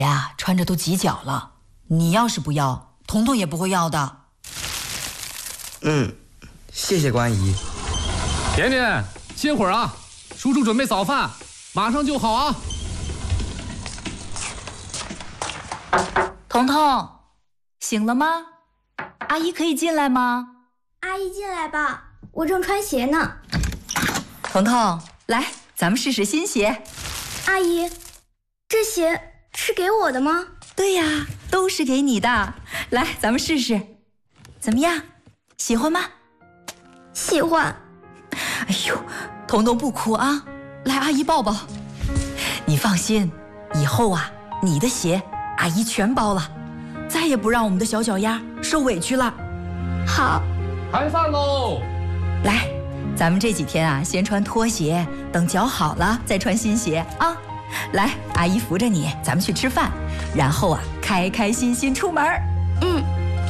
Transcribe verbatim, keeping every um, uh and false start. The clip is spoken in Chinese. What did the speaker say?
呀，穿着都挤脚了。你要是不要，彤彤也不会要的。 嗯，谢谢关姨。 甜甜，歇会儿啊，叔叔准备早饭，马上就好啊。 彤彤，醒了吗？阿姨可以进来吗？ 阿姨进来吧，我正穿鞋呢。 彤彤，来，咱们试试新鞋。 阿姨，这鞋是给我的吗？ 对呀，都是给你的。来，咱们试试，怎么样？喜欢吗？ 喜欢。 哎呦，彤彤不哭啊，来，阿姨抱抱。你放心，以后啊，你的鞋阿姨全包了，再也不让我们的小脚丫受委屈了。 好， 开饭喽！ 来，咱们这几天啊，先穿拖鞋，等脚好了再穿新鞋啊。来，阿姨扶着你，咱们去吃饭，然后啊，开开心心出门。 嗯。